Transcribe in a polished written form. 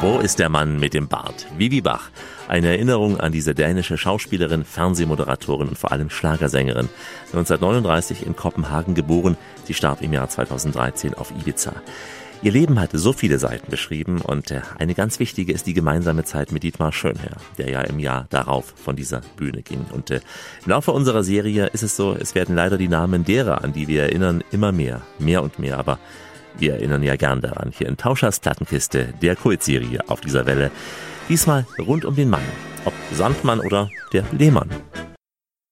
Wo ist der Mann mit dem Bart? Vivi Bach. Eine Erinnerung an diese dänische Schauspielerin, Fernsehmoderatorin und vor allem Schlagersängerin. 1939 in Kopenhagen geboren. Sie starb im Jahr 2013 auf Ibiza. Ihr Leben hatte so viele Seiten beschrieben und eine ganz wichtige ist die gemeinsame Zeit mit Dietmar Schönherr, der ja im Jahr darauf von dieser Bühne ging. Und im Laufe unserer Serie ist es so, es werden leider die Namen derer, an die wir erinnern, immer mehr und mehr. Aber wir erinnern ja gern daran, hier in Tauschers Plattenkiste, der Kultserie auf dieser Welle. Diesmal rund um den Mann, ob Sandmann oder der Lehmann.